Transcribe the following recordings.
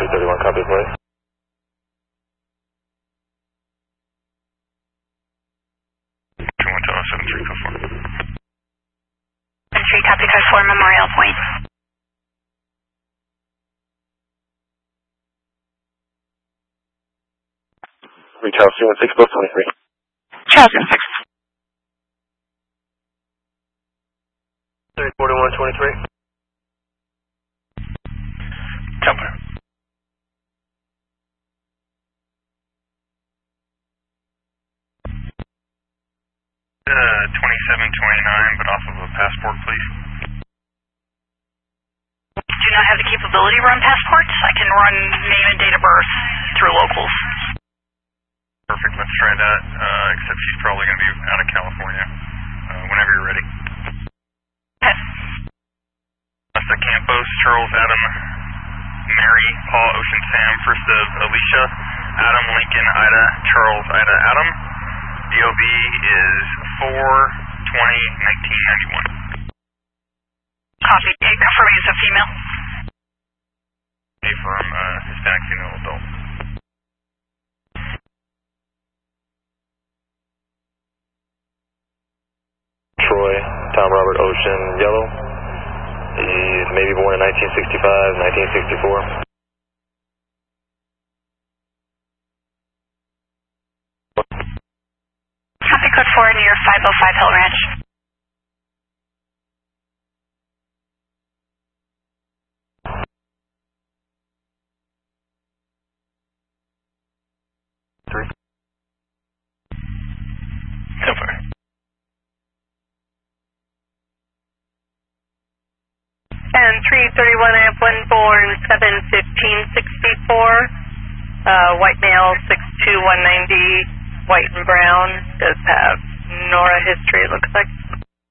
331, copy, please. 3, copy, code 4, Memorial Point. Reach House 316, both 23. Charles 6. 341, 23. Temper. 2729, but off of a passport, please. Do not have the capability to run passports. I can run name and date of birth through locals. Perfect, let's try that, except she's probably going to be out of California, whenever you're ready. Okay. That's the Campos, Charles, Adam, Mary, Paul, Ocean, Sam, first of Alicia, Adam, Lincoln, Ida, Charles, Ida, Adam. DOB is 4/20/1991. Copy. Confirming it's a female. Affirm, Hispanic female adult. Troy, Tom Robert Ocean, yellow. He's maybe born in 1965, 1964. Copy, code 4 near 505 Hill Ranch. Temper. And 331 amp 1 born 7/15/64. White male 6'2", 190, white and brown. Does have NORA history, it looks like.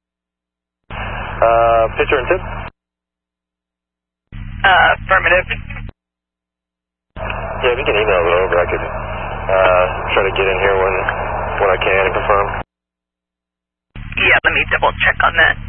Picture and tip? Affirmative. Yeah, if you can email it over, I could try to get in here when I can and confirm. Yeah, let me double check on that.